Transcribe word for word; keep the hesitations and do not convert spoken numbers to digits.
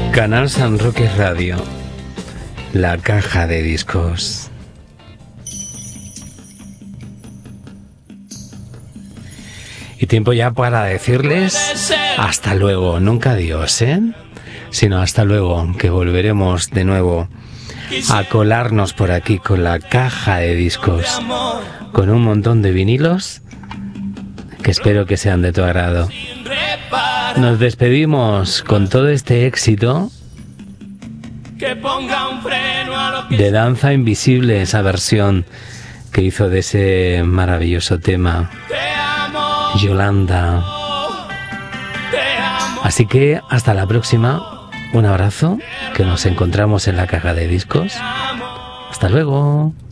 Canal San Roque Radio, la caja de discos. Y tiempo ya para decirles hasta luego, nunca adiós, ¿eh? Sino hasta luego, que volveremos de nuevo a colarnos por aquí con la caja de discos, con un montón de vinilos que espero que sean de tu agrado. Nos despedimos con todo este éxito de Danza Invisible, esa versión que hizo de ese maravilloso tema Yolanda. Así que hasta la próxima, un abrazo, que nos encontramos en la caja de discos. Hasta luego.